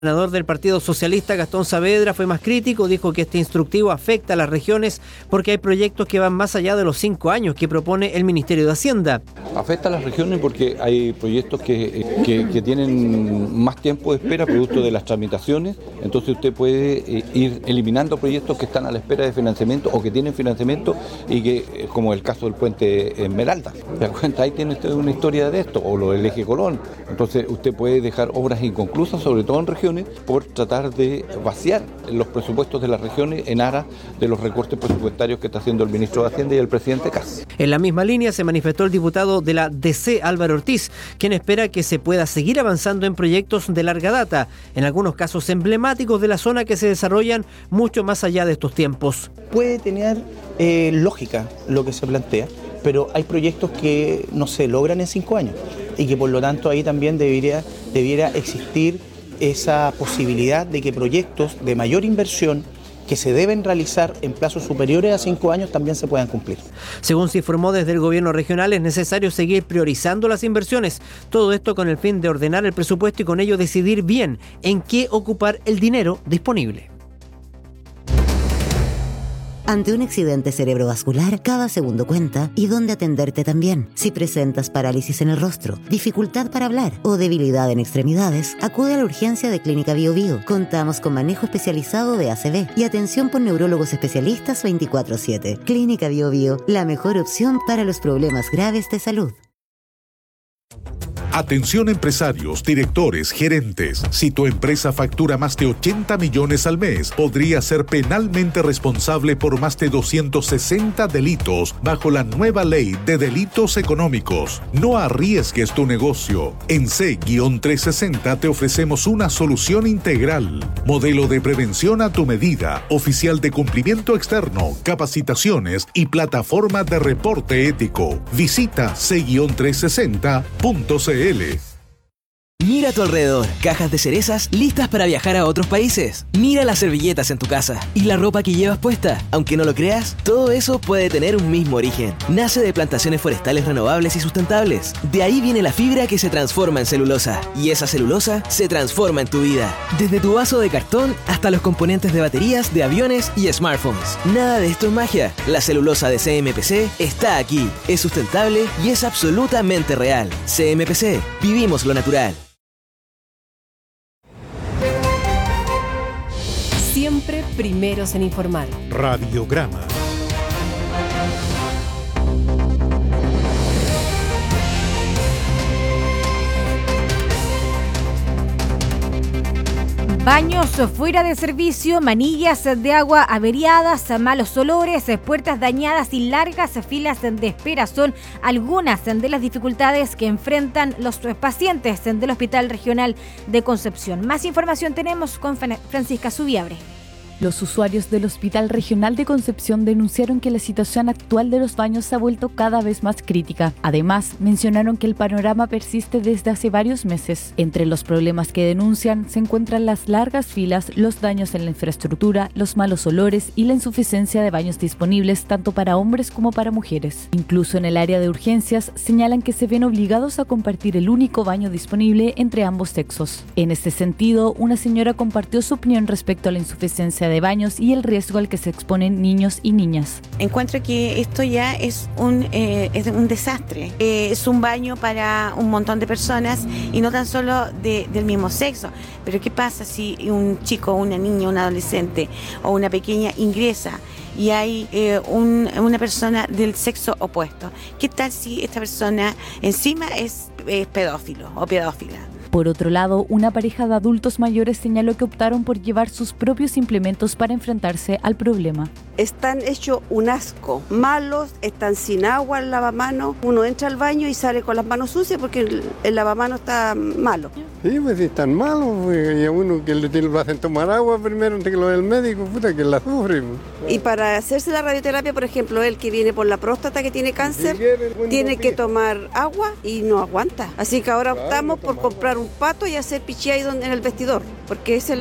El senador del Partido Socialista, Gastón Saavedra, fue más crítico, dijo que este instructivo afecta a las regiones porque hay proyectos que van más allá de los 5 años que propone el Ministerio de Hacienda. Afecta a las regiones porque hay proyectos que tienen más tiempo de espera producto de las tramitaciones, entonces usted puede ir eliminando proyectos que están a la espera de financiamiento o que tienen financiamiento y que, como el caso del puente Esmeralda, ¿se da cuenta? Ahí tiene usted una historia de esto, o lo del eje Colón, entonces usted puede dejar obras inconclusas, sobre todo en regiones, por tratar de vaciar los presupuestos de las regiones en aras de los recortes presupuestarios que está haciendo el ministro de Hacienda y el presidente Kast. En la misma línea se manifestó el diputado de la DC, Álvaro Ortiz, quien espera que se pueda seguir avanzando en proyectos de larga data, en algunos casos emblemáticos de la zona que se desarrollan mucho más allá de estos tiempos. Puede tener lógica lo que se plantea, pero hay proyectos que no se logran en 5 años y que por lo tanto ahí también debiera existir esa posibilidad de que proyectos de mayor inversión que se deben realizar en plazos superiores a 5 años también se puedan cumplir. Según se informó desde el gobierno regional, es necesario seguir priorizando las inversiones. Todo esto con el fin de ordenar el presupuesto y con ello decidir bien en qué ocupar el dinero disponible. Ante un accidente cerebrovascular, cada segundo cuenta y dónde atenderte también. Si presentas parálisis en el rostro, dificultad para hablar o debilidad en extremidades, acude a la urgencia de Clínica Bio Bio. Contamos con manejo especializado de ACV y atención por neurólogos especialistas 24/7. Clínica Bio Bio, la mejor opción para los problemas graves de salud. Atención empresarios, directores, gerentes. Si tu empresa factura más de 80 millones al mes, podría ser penalmente responsable por más de 260 delitos bajo la nueva ley de delitos económicos. No arriesgues tu negocio. En C-360 te ofrecemos una solución integral. Modelo de prevención a tu medida, oficial de cumplimiento externo, capacitaciones y plataforma de reporte ético. Visita C-360.cl. Mira a tu alrededor, cajas de cerezas listas para viajar a otros países. Mira las servilletas en tu casa y la ropa que llevas puesta. Aunque no lo creas, todo eso puede tener un mismo origen. Nace de plantaciones forestales renovables y sustentables. De ahí viene la fibra que se transforma en celulosa. Y esa celulosa se transforma en tu vida. Desde tu vaso de cartón hasta los componentes de baterías, de aviones y smartphones. Nada de esto es magia. La celulosa de CMPC está aquí. Es sustentable y es absolutamente real. CMPC, vivimos lo natural. Siempre primeros en informar. Radiograma. Baños fuera de servicio, manillas de agua averiadas, malos olores, puertas dañadas y largas filas de espera son algunas de las dificultades que enfrentan los pacientes del Hospital Regional de Concepción. Más información tenemos con Francisca Subiabre. Los usuarios del Hospital Regional de Concepción denunciaron que la situación actual de los baños se ha vuelto cada vez más crítica. Además, mencionaron que el panorama persiste desde hace varios meses. Entre los problemas que denuncian se encuentran las largas filas, los daños en la infraestructura, los malos olores y la insuficiencia de baños disponibles tanto para hombres como para mujeres. Incluso en el área de urgencias señalan que se ven obligados a compartir el único baño disponible entre ambos sexos. En este sentido, una señora compartió su opinión respecto a la insuficiencia de baños y el riesgo al que se exponen niños y niñas. Encuentro que esto ya es un desastre. Es un baño para un montón de personas y no tan solo del mismo sexo. Pero ¿qué pasa si un chico, una niña, un adolescente o una pequeña ingresa y hay una persona del sexo opuesto? ¿Qué tal si esta persona encima es pedófilo o pedófila? Por otro lado, una pareja de adultos mayores señaló que optaron por llevar sus propios implementos para enfrentarse al problema. Están hechos un asco, malos, están sin agua el lavamanos. Uno entra al baño y sale con las manos sucias porque el lavamanos está malo. Sí, pues si están malos, y a uno que le hacen tomar agua primero antes que lo del médico, puta que la sufre. Y para hacerse la radioterapia, por ejemplo, él que viene por la próstata, que tiene cáncer, tiene que tomar agua y no aguanta. Así que ahora optamos por comprar un pato y hacer pichí ahí en el vestidor, porque esa es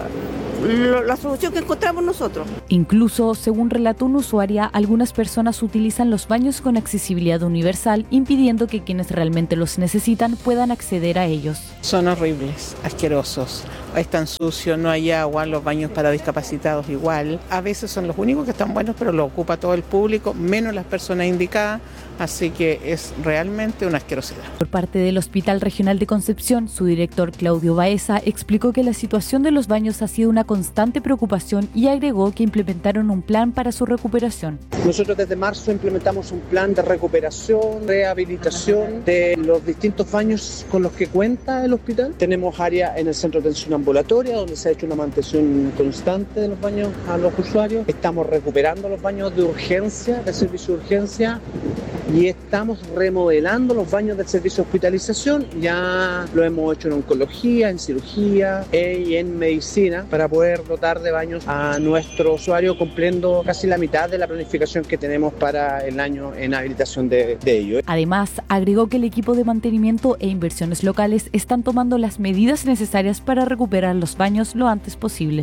la solución que encontramos nosotros. Incluso, según relató una usuaria, algunas personas utilizan los baños con accesibilidad universal, impidiendo que quienes realmente los necesitan puedan acceder a ellos. Son horribles, asquerosos. están sucios, no hay agua, los baños para discapacitados igual. A veces son los únicos que están buenos, pero lo ocupa todo el público, menos las personas indicadas, así que es realmente una asquerosidad. Por parte del Hospital Regional de Concepción, su director Claudio Baeza explicó que la situación de los baños ha sido una constante preocupación y agregó que implementaron un plan para su recuperación. Nosotros desde marzo implementamos un plan de recuperación, rehabilitación de los distintos baños con los que cuenta el hospital. Tenemos área en el centro de atención ambulatoria donde se ha hecho una mantención constante de los baños a los usuarios. Estamos recuperando los baños de urgencia, del servicio de urgencia, y estamos remodelando los baños del servicio de hospitalización. Ya lo hemos hecho en oncología, en cirugía y en medicina para poder dotar de baños a nuestro usuario, cumpliendo casi la mitad de la planificación que tenemos para el año en habilitación de ello. Además, agregó que el equipo de mantenimiento e inversiones locales están tomando las medidas necesarias para recuperar los baños lo antes posible.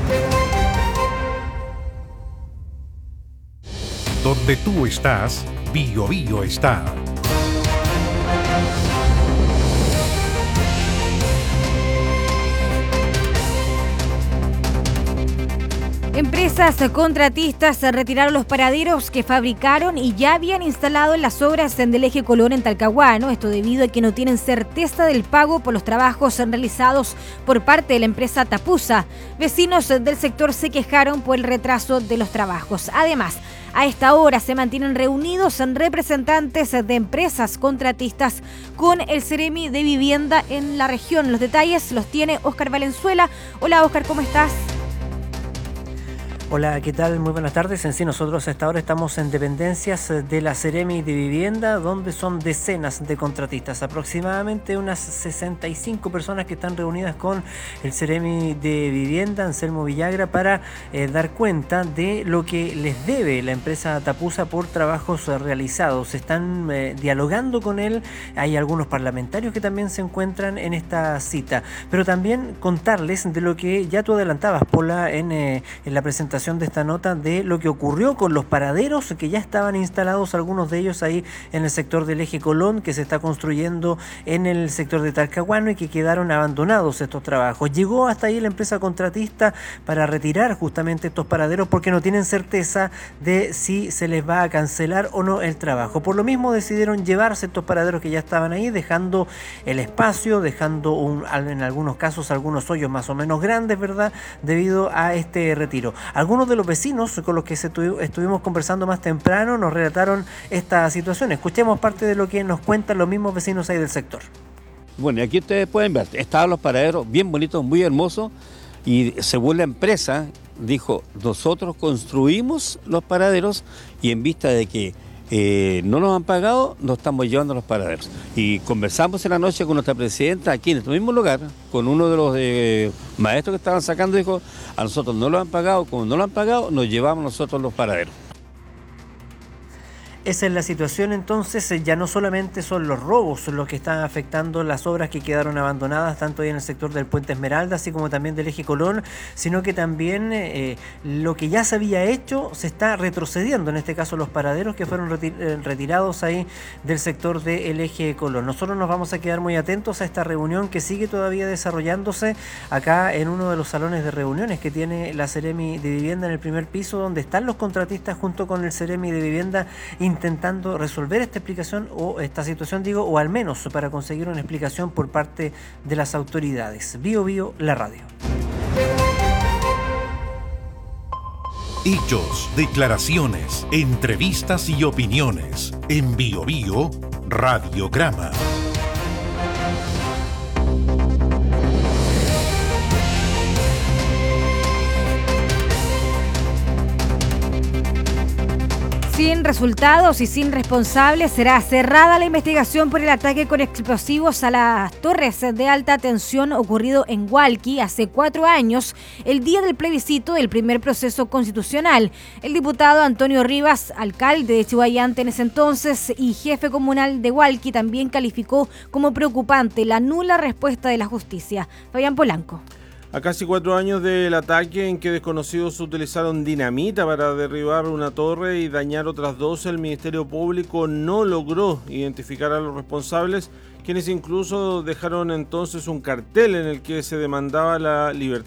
Donde tú estás, Bio Bio está. Empresas contratistas retiraron los paraderos que fabricaron y ya habían instalado en las obras del eje Colón en Talcahuano. Esto debido a que no tienen certeza del pago por los trabajos realizados por parte de la empresa Tapusa. Vecinos del sector se quejaron por el retraso de los trabajos. Además, a esta hora se mantienen reunidos representantes de empresas contratistas con el Ceremi de Vivienda en la región. Los detalles los tiene Óscar Valenzuela. Hola Óscar, ¿cómo estás? Hola, ¿qué tal? Muy buenas tardes. En sí, nosotros hasta ahora estamos en dependencias de la Ceremi de Vivienda, donde son decenas de contratistas, aproximadamente unas 65 personas que están reunidas con el Ceremi de Vivienda, Anselmo Villagra, para dar cuenta de lo que les debe la empresa Tapusa por trabajos realizados. Están dialogando con él, hay algunos parlamentarios que también se encuentran en esta cita, pero también contarles de lo que ya tú adelantabas, Paula, en la presentación de esta nota, de lo que ocurrió con los paraderos que ya estaban instalados, algunos de ellos ahí en el sector del eje Colón, que se está construyendo en el sector de Talcahuano, y que quedaron abandonados estos trabajos. Llegó hasta ahí la empresa contratista para retirar justamente estos paraderos porque no tienen certeza de si se les va a cancelar o no el trabajo. Por lo mismo decidieron llevarse estos paraderos que ya estaban ahí, dejando el espacio, dejando en algunos casos algunos hoyos más o menos grandes, ¿verdad?, debido a este retiro. Algunos de los vecinos con los que estuvimos conversando más temprano nos relataron esta situación. Escuchemos parte de lo que nos cuentan los mismos vecinos ahí del sector. Bueno, y aquí ustedes pueden ver, estaban los paraderos bien bonitos, muy hermosos, y según la empresa dijo, nosotros construimos los paraderos y en vista de que no nos han pagado, nos estamos llevando a los paraderos. Y conversamos en la noche con nuestra presidenta aquí en este mismo lugar, con uno de los maestros que estaban sacando, dijo, a nosotros no lo han pagado, como no lo han pagado, nos llevamos nosotros los paraderos. Esa es la situación. Entonces, ya no solamente son los robos los que están afectando las obras que quedaron abandonadas, tanto ahí en el sector del Puente Esmeralda, así como también del eje Colón, sino que también lo que ya se había hecho se está retrocediendo, en este caso los paraderos que fueron retirados ahí del sector del eje Colón. Nosotros nos vamos a quedar muy atentos a esta reunión que sigue todavía desarrollándose acá en uno de los salones de reuniones que tiene la Ceremi de Vivienda en el primer piso, donde están los contratistas junto con el Ceremi de Vivienda intentando resolver esta explicación o esta situación, o al menos para conseguir una explicación por parte de las autoridades. Bio Bio, la radio. Hechos, declaraciones, entrevistas y opiniones. En Bio Bio, Radiograma. Sin resultados y sin responsables, será cerrada la investigación por el ataque con explosivos a las torres de alta tensión ocurrido en Hualqui hace 4 años, el día del plebiscito del primer proceso constitucional. El diputado Antonio Rivas, alcalde de Chihuayante en ese entonces y jefe comunal de Hualqui, también calificó como preocupante la nula respuesta de la justicia. Fabián Polanco. A casi 4 años del ataque en que desconocidos utilizaron dinamita para derribar una torre y dañar otras 2, el Ministerio Público no logró identificar a los responsables quienes incluso dejaron entonces un cartel en el que se demandaba la libertad